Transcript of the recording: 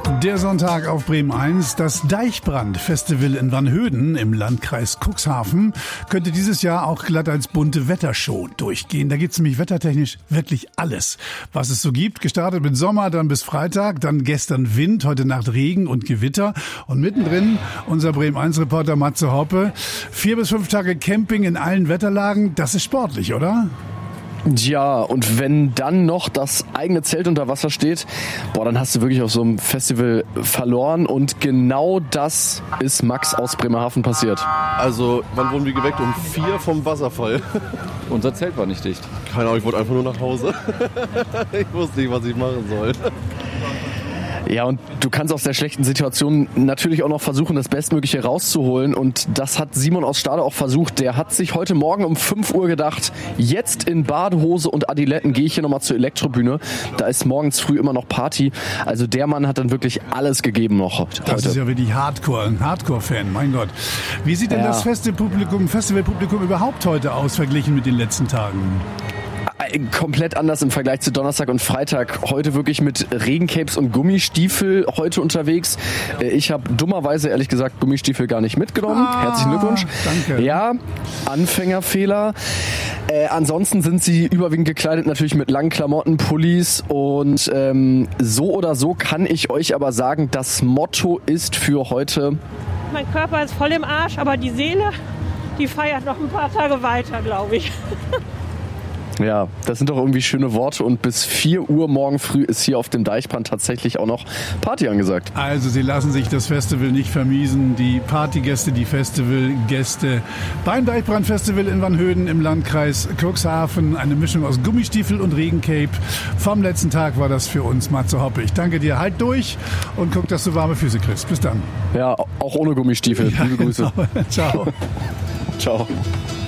Der Sonntag auf Bremen 1. Das Deichbrand-Festival in Vanhöden im Landkreis Cuxhaven könnte dieses Jahr auch glatt als bunte Wettershow durchgehen. Da gibt's nämlich wettertechnisch wirklich alles, was es so gibt. Gestartet mit Sommer, dann bis Freitag, dann gestern Wind, heute Nacht Regen und Gewitter. Und mittendrin unser Bremen 1-Reporter Matze Hoppe. 4 bis 5 Tage Camping in allen Wetterlagen, das ist sportlich, oder? Ja, und wenn dann noch das eigene Zelt unter Wasser steht, dann hast du wirklich auf so einem Festival verloren. Und genau das ist Max aus Bremerhaven passiert. Also, wann wurden wir geweckt? Um 4 vom Wasserfall. Unser Zelt war nicht dicht. Keine Ahnung, ich wollte einfach nur nach Hause. Ich wusste nicht, was ich machen soll. Ja, und du kannst aus der schlechten Situation natürlich auch noch versuchen, das Bestmögliche rauszuholen. Und das hat Simon aus Stade auch versucht. Der hat sich heute Morgen um 5 Uhr gedacht, jetzt in Badehose und Adiletten gehe ich hier nochmal zur Elektrobühne. Da ist morgens früh immer noch Party. Also der Mann hat dann wirklich alles gegeben noch heute. Das ist ja wirklich Hardcore, ein Hardcore-Fan, mein Gott. Wie sieht denn das Festivalpublikum überhaupt heute aus, verglichen mit den letzten Tagen? Komplett anders im Vergleich zu Donnerstag und Freitag. Heute wirklich mit Regencapes und Gummistiefel heute unterwegs. Ich habe dummerweise, ehrlich gesagt, Gummistiefel gar nicht mitgenommen. Herzlichen Glückwunsch. Danke. Ja, Anfängerfehler. Ansonsten sind sie überwiegend gekleidet natürlich mit langen Klamotten, Pullis und so oder so kann ich euch aber sagen, das Motto ist für heute: Mein Körper ist voll im Arsch, aber die Seele, die feiert noch ein paar Tage weiter, glaube ich. Ja, das sind doch irgendwie schöne Worte und bis 4 Uhr morgen früh ist hier auf dem Deichbrand tatsächlich auch noch Party angesagt. Also sie lassen sich das Festival nicht vermiesen, die Partygäste, die Festivalgäste beim Deichbrand-Festival in Vanhöden im Landkreis Cuxhaven. Eine Mischung aus Gummistiefel und Regencape. Vom letzten Tag war das für uns Matze Hoppe. Ich danke dir, halt durch und guck, dass du warme Füße kriegst. Bis dann. Ja, auch ohne Gummistiefel. Ja, liebe Grüße. Genau. Ciao. Ciao.